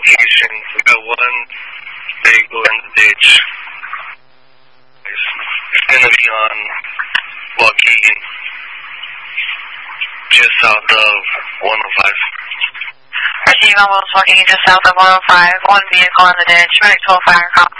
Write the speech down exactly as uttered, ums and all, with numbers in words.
location. We got one vehicle in the ditch. It's, it's going to be on Waukegan, just south of one oh five. Receiving on Willis Waukegan, just south of one oh five. One vehicle in the ditch. Medic twelve fire call.